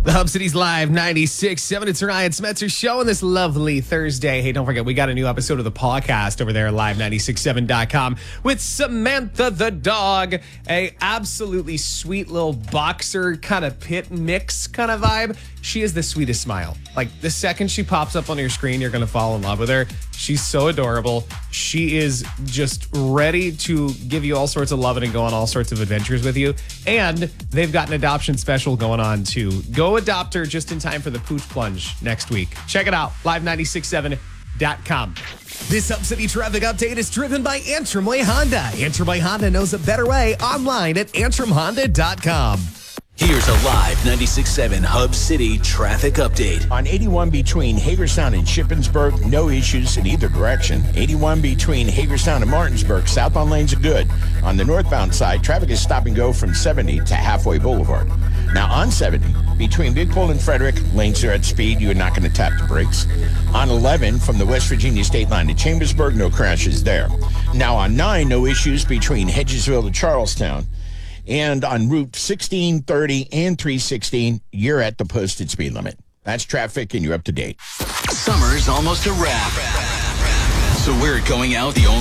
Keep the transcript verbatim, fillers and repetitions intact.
The Hub City's Live ninety-six point seven. It's Ryan Smetzer show on this lovely Thursday. Hey, don't forget, we got a new episode of the podcast over there at live ninety-six point seven dot com with Samantha the dog. A absolutely sweet little boxer kind of pit mix kind of vibe. She is the sweetest smile. Like, the second she pops up on your screen, you're going to fall in love with her. She's so adorable. She is just ready to give you all sorts of loving and go on all sorts of adventures with you. And they've got an adoption special going on, too. Go adopt her just in time for the Pooch Plunge next week. Check it out, live ninety-six point seven dot com. This Hub City traffic update is driven by Antrim Way Honda. Antrim Way Honda knows a better way. Online at antrim honda dot com. Here's a live ninety-six point seven Hub City traffic update. On eighty-one between Hagerstown and Shippensburg, no issues in either direction. eighty-one between Hagerstown and Martinsburg, southbound lanes are good. On the northbound side, traffic is stop and go from seventy to Halfway Boulevard. Now on seventy, between Big Pole and Frederick, lanes are at speed. You're not going to tap the brakes. On eleven, from the West Virginia state line to Chambersburg, no crashes there. Now on nine, no issues between Hedgesville to Charlestown. And on Route sixteen, thirty, and three sixteen, you're at the posted speed limit. That's traffic, and you're up to date. Summer's almost a wrap. So we're going out the only